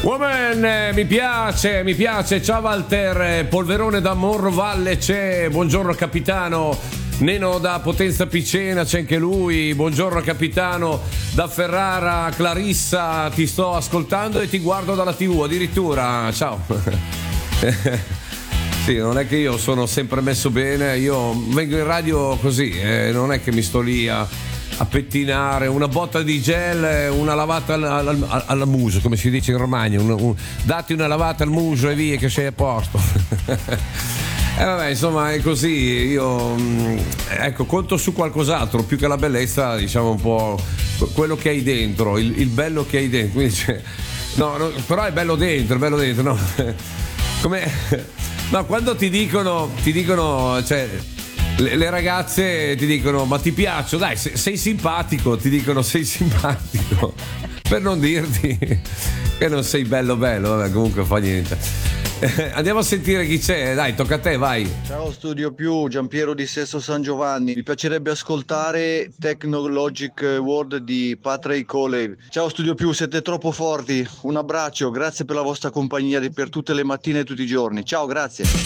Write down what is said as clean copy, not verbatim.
Woman, mi piace. Ciao Walter, Polverone da Morro Valle c'è, buongiorno capitano. Neno da Potenza Picena c'è anche lui, buongiorno capitano. Da Ferrara, Clarissa, ti sto ascoltando e ti guardo dalla TV addirittura, ciao. Sì, non è che io sono sempre messo bene, io vengo in radio così, non è che mi sto lì a pettinare, una botta di gel, una lavata al muso, come si dice in Romagna, datti una lavata al muso e via che sei a posto. E vabbè, insomma, è così. Io ecco, conto su qualcos'altro più che la bellezza, diciamo un po' quello che hai dentro, il bello che hai dentro. Quindi, no, però è bello dentro, no? Come no, quando ti dicono, cioè le ragazze ti dicono ma ti piaccio, dai, sei simpatico, ti dicono sei simpatico, per non dirti che non sei bello, vabbè, comunque fa niente. Andiamo a sentire chi c'è, dai, tocca a te, vai. Ciao Studio Più, Giampiero di Sesto San Giovanni. Mi piacerebbe ascoltare Technologic World di Patrick Coley. Ciao Studio Più, siete troppo forti. Un abbraccio, grazie per la vostra compagnia per tutte le mattine e tutti i giorni. Ciao, grazie.